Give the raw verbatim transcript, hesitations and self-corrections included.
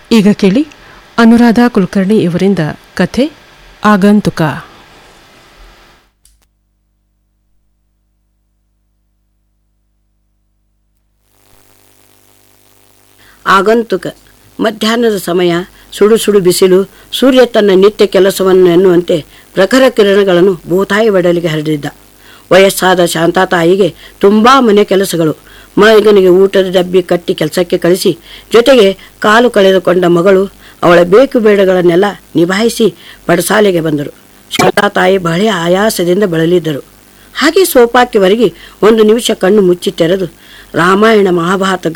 ಈಗ ಕೇಳಿ ಅನುರಾಧ ಕುಲಕರ್ಣಿ ಇವರಿಂದ ಕಥೆ ಆಗಂತುಕ. ಆಗಂತುಕ. ಮಧ್ಯಾಹ್ನದ ಸಮಯ, ಸುಡು ಸುಡು ಬಿಸಿಲು, ಸೂರ್ಯ ತನ್ನ ನಿತ್ಯ ಕೆಲಸವನ್ನು ಎನ್ನುವಂತೆ ಪ್ರಖರ ಕಿರಣಗಳನ್ನು ಭೂತಾಯಿ ಬಡಲಿಗೆ ಹರಿದಿದ್ದ. ವಯಸ್ಸಾದ ಶಾಂತಾತಾಯಿಗೆ ತುಂಬ ಮನೆ ಕೆಲಸಗಳು. ಮಗನಿಗೆ ಊಟದ ಡಬ್ಬಿ ಕಟ್ಟಿ ಕೆಲಸಕ್ಕೆ ಕಳಿಸಿ, ಜೊತೆಗೆ ಕಾಲು ಕಳೆದುಕೊಂಡ ಮಗಳು ಅವಳ ಬೇಕು ಬೇಡಗಳನ್ನೆಲ್ಲ ನಿಭಾಯಿಸಿ ಪಡಸಾಲೆಗೆ ಬಂದರು. ಶಾಂತಾತಾಯಿ ಬಹಳ ಆಯಾಸದಿಂದ ಬಳಲಿದ್ದರು. ಹಾಗೆ ಸೋಪಾಕ್ಕೆ ಒರಗಿ ಒಂದು ನಿಮಿಷ ಕಣ್ಣು ಮುಚ್ಚಿ ತೆರೆದು ರಾಮಾಯಣ ಮಹಾಭಾರತ